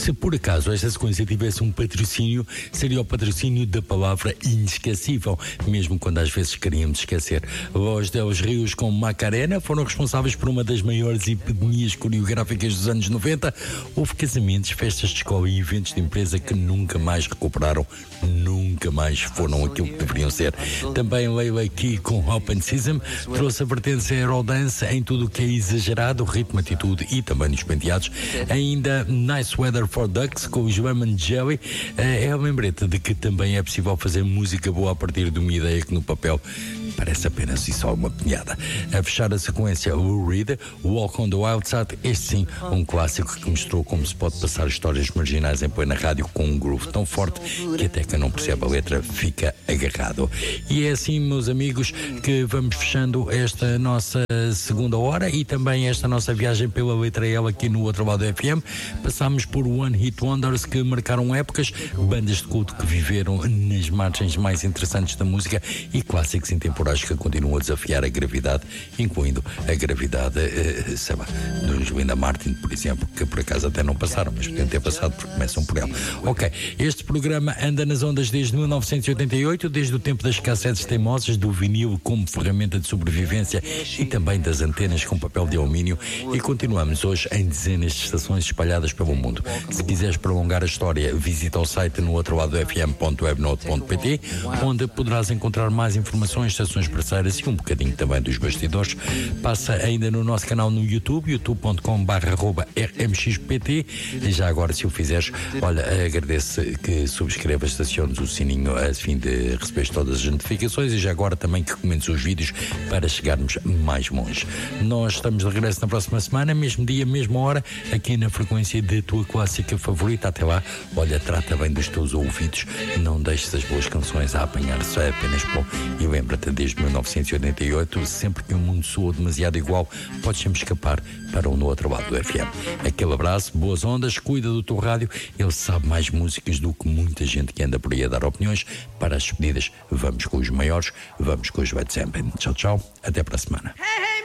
Se por acaso esta sequência tivesse um patrocínio, seria o patrocínio da palavra inesquecível, mesmo quando às vezes queríamos esquecer. Os Deus Rios com Macarena foram responsáveis por uma das maiores epidemias coreográficas dos anos 90. Houve casamentos, festas de escola e eventos de empresa que nunca mais recuperaram, nunca mais foram aquilo que deveriam ser. Também Leila Key com Open Season trouxe a vertente Eurodance em tudo o que é exagerado, ritmo, atitude e também nos penteados. Ainda Nice Weather for Ducks com o German Jelly é um lembrete de que também é possível fazer música boa a partir de uma ideia que no papel parece apenas e só uma pinhada. A fechar a sequência, Lou Reed, Walk on the Wild Side, este sim, um clássico que mostrou como se pode passar histórias marginais em plena rádio com um groove tão forte que até quem não percebe a letra fica agarrado. E é assim, meus amigos, que vamos fechando esta nossa segunda hora e também esta nossa viagem pela letra L aqui no outro lado do FM. Passámos por One Hit Wonders que marcaram épocas, bandas de culto que viveram nas margens mais interessantes da música e clássicos intemporais que continuam a desafiar a gravidade, incluindo a gravidade, sei lá, dos Linda Martin, por exemplo, que por acaso até não passaram, mas podiam ter passado porque começam por ela. Ok, este programa anda nas ondas desde 1988, desde o tempo das cassetes teimosas, do vinil como ferramenta de sobrevivência e também das antenas com papel de alumínio, e continuamos hoje em dezenas de estações espalhadas pelo mundo. Se quiseres prolongar a história, visita o site no outro lado fm.webnote.pt, onde poderás encontrar mais informações, estações parceiras e um bocadinho também dos bastidores. Passa ainda no nosso canal no YouTube, youtube.com/rmxpt, e já agora, se o fizeres, olha, agradeço que subscrevas, estaciones o sininho a fim de receberes todas as notificações e já agora também que comentes os vídeos para chegarmos mais longe. Nós estamos de regresso na próxima semana, mesmo dia, mesma hora, aqui na frequência da tua clássica favorita. Até lá, olha, trata bem dos teus ouvidos, não deixes as boas canções a apanhar só apenas pó, e lembra-te, desde 1988, sempre que o mundo soou demasiado igual, podes sempre escapar para no outro lado do FM. Aquele abraço, boas ondas, cuida do teu rádio, ele sabe mais músicas do que muita gente que anda por aí a dar opiniões. Para as despedidas, vamos com os maiores, vamos com os Led Zeppelin. Tchau, tchau, até para a semana.